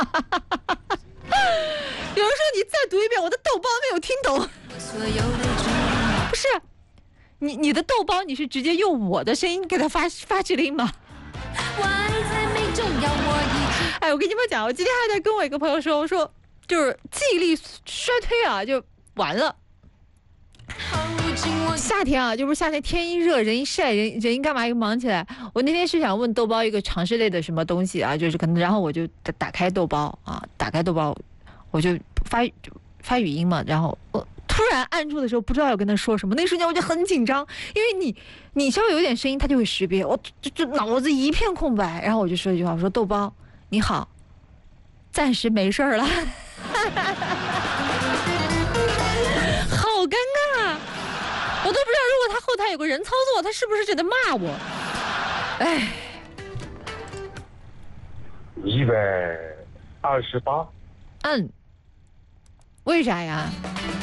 有人说你再读一遍，我的豆包没有听懂。不是，你的豆包你是直接用我的声音给他发指令吗？哎，我跟你们讲，我今天还在跟我一个朋友说，我说就是记忆力衰退啊，就完了。夏天啊，就不是夏天，天一热，人一晒，人一干嘛一忙起来。我那天是想问豆包一个常识类的什么东西啊，就是可能，然后我就打开豆包啊，我就发语音嘛，然后我突然按住的时候，不知道要跟他说什么，那瞬间我就很紧张，因为你稍微有点声音，他就会识别，我就脑子一片空白，然后我就说一句话，我说豆包你好，暂时没事了。好尴尬啊！我都不知道，如果他后台有个人操作，他是不是就得骂我？哎 128。 为啥呀？